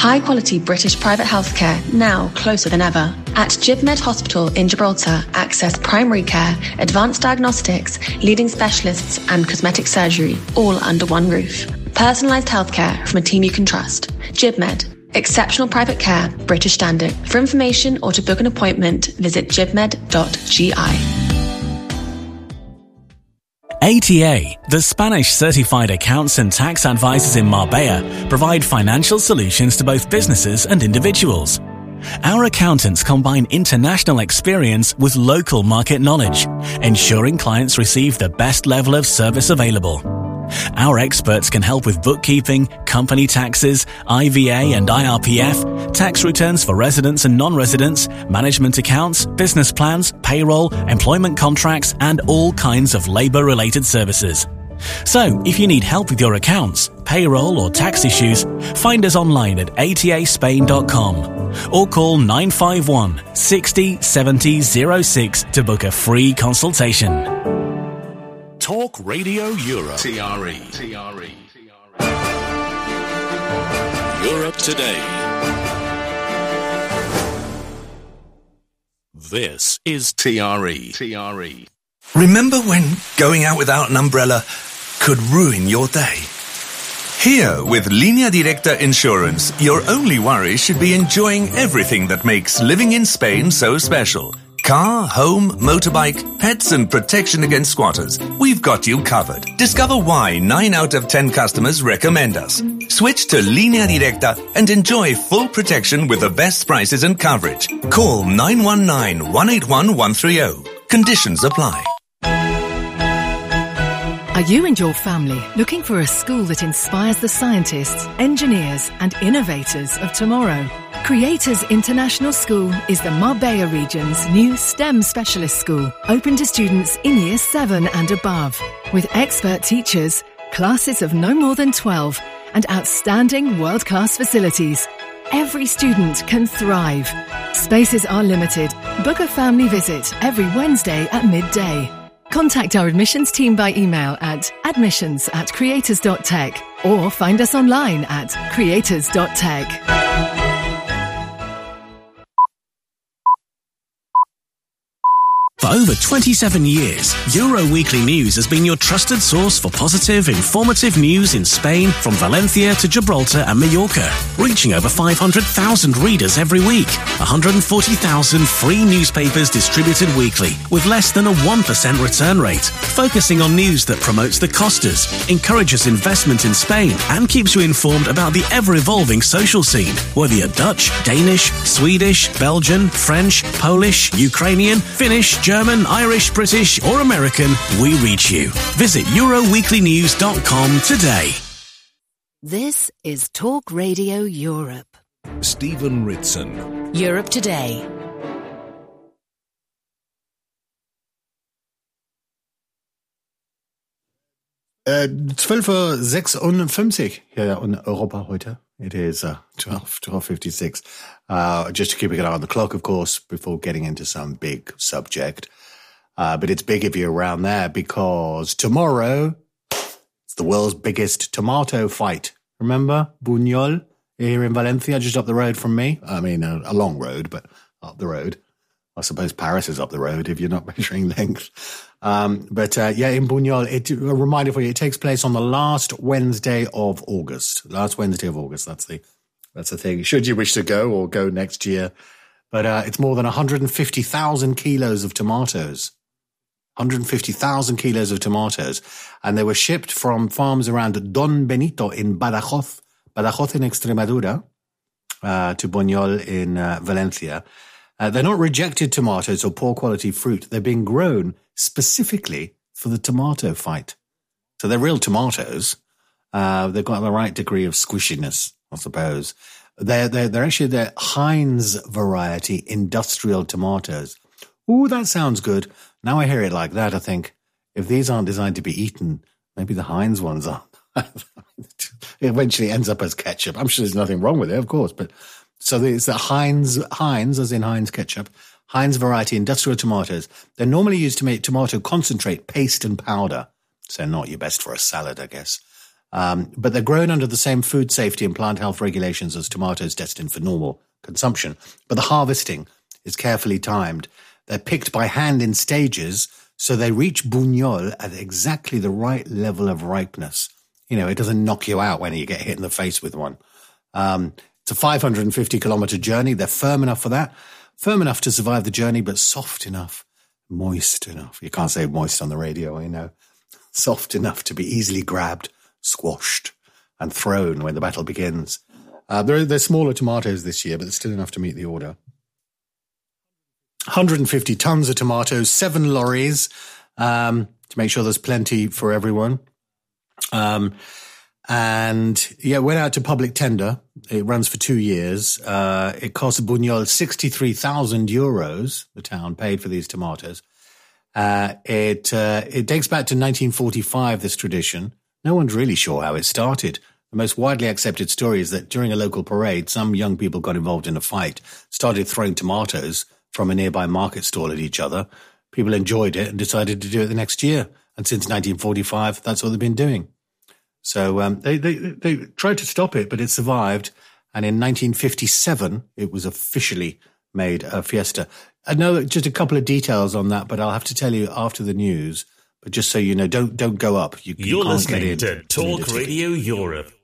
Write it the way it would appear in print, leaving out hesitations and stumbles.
High-quality British private healthcare now closer than ever. At GibMed Hospital in Gibraltar, access primary care, advanced diagnostics, leading specialists and cosmetic surgery, all under one roof. Personalised healthcare from a team you can trust. GibMed. Exceptional private care, British standard. For information or to book an appointment, visit gibmed.gi. ATA, the Spanish certified accounts and tax advisors in Marbella, provide financial solutions to both businesses and individuals. Our accountants combine international experience with local market knowledge, ensuring clients receive the best level of service available. Our experts can help with bookkeeping, company taxes, IVA and IRPF, tax returns for residents and non-residents, management accounts, business plans, payroll, employment contracts, and all kinds of labour-related services. So, if you need help with your accounts, payroll or tax issues, find us online at ataspain.com or call 951 60 70 06 to book a free consultation. Talk Radio Europe. TRE. Europe Today. This is TRE. Remember when going out without an umbrella could ruin your day? Here, with Línea Directa Insurance, your only worry should be enjoying everything that makes living in Spain so special. Car, home, motorbike, pets and protection against squatters. We've got you covered. Discover why 9 out of 10 customers recommend us. Switch to Línea Directa and enjoy full protection with the best prices and coverage. Call 919-181-130. Conditions apply. Are you and your family looking for a school that inspires the scientists, engineers and innovators of tomorrow? Creators International School is the Marbella region's new STEM specialist school, open to students in Year 7 and above. With expert teachers, classes of no more than 12 and outstanding world-class facilities. Every student can thrive. Spaces are limited. Book a family visit every Wednesday at midday. Contact our admissions team by email at admissions@creators.tech or find us online at creators.tech. For over 27 years, Euro Weekly News has been your trusted source for positive, informative news in Spain from Valencia to Gibraltar and Mallorca, reaching over 500,000 readers every week, 140,000 free newspapers distributed weekly with less than a 1% return rate, focusing on news that promotes the costas, encourages investment in Spain and keeps you informed about the ever-evolving social scene, whether you're Dutch, Danish, Swedish, Belgian, French, Polish, Ukrainian, Finnish, German, Irish, British or American, we reach you. Visit EuroWeeklyNews.com today. This is Talk Radio Europe. Stephen Ritson. Europe Today. Uh, 12:56 here in Europa heute. It is 12:56. Just to keep an eye on the clock, of course, before getting into some big subject. But it's big if you're around there because tomorrow it's the world's biggest tomato fight. Remember Buñol here in Valencia, just up the road from me? I mean, a long road, but up the road. I suppose Paris is up the road if you're not measuring length. In Buñol, a reminder for you, it takes place on the last Wednesday of August. Last Wednesday of August, that's the thing. Should you wish to go or go next year. But it's more than 150,000 kilos of tomatoes. 150,000 kilos of tomatoes. And they were shipped from farms around Don Benito in Badajoz in Extremadura, to Buñol in Valencia. They're not rejected tomatoes or poor quality fruit. They're being grown specifically for the tomato fight. So they're real tomatoes. They've got the right degree of squishiness, I suppose. They're actually the Heinz variety industrial tomatoes. Ooh, that sounds good. Now I hear it like that, I think, if these aren't designed to be eaten, maybe the Heinz ones are. It eventually ends up as ketchup. I'm sure there's nothing wrong with it, of course, but so it's the Heinz, as in Heinz ketchup, Heinz variety industrial tomatoes. They're normally used to make tomato concentrate, paste and powder. So not your best for a salad, I guess. But they're grown under the same food safety and plant health regulations as tomatoes destined for normal consumption. But the harvesting is carefully timed. They're picked by hand in stages, so they reach Buñol at exactly the right level of ripeness. You know, it doesn't knock you out when you get hit in the face with one. It's a 550-kilometer journey. They're firm enough for that. Firm enough to survive the journey, but soft enough, moist enough. You can't say moist on the radio, you know. Soft enough to be easily grabbed, squashed, and thrown when the battle begins. They're smaller tomatoes this year, but they're still enough to meet the order. 150 tons of tomatoes, 7 lorries, to make sure there's plenty for everyone. And yeah, went out to public tender. It runs for 2 years. It cost Buñol 63,000 euros. The town paid for these tomatoes. It dates back to 1945, this tradition. No one's really sure how it started. The most widely accepted story is that during a local parade, some young people got involved in a fight, started throwing tomatoes from a nearby market stall at each other. People enjoyed it and decided to do it the next year. And since 1945, that's what they've been doing. So they tried to stop it, but it survived. And in 1957, it was officially made a fiesta. I know just a couple of details on that, but I'll have to tell you after the news. But just so you know, don't go up. You're listening to Talk Radio Europe.